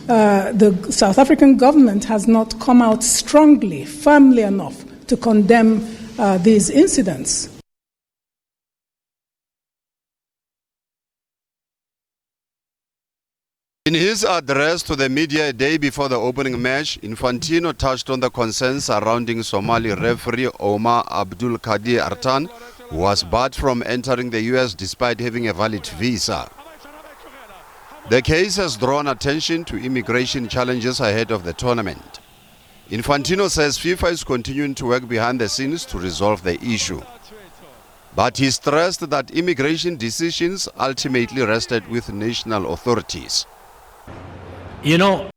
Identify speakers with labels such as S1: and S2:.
S1: the South African government has not come out strongly, firmly enough to condemn these incidents.
S2: In his address to the media a day before the opening match, Infantino touched on the concerns surrounding Somali referee Omar Abdul Kadir Artan, who was barred from entering the US despite having a valid visa. The case has drawn attention to immigration challenges ahead of the tournament. Infantino says FIFA is continuing to work behind the scenes to resolve the issue. But he stressed that immigration decisions ultimately rested with national authorities.
S3: You know,